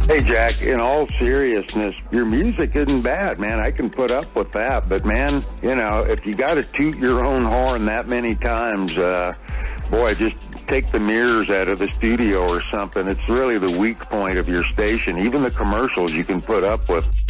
Hey, Jack, in all seriousness, your music isn't bad, man. I can put up with that. But, man, if you got to toot your own horn that many times, boy, just take the mirrors out of the studio or something. It's really the weak point of your station. Even the commercials you can put up with.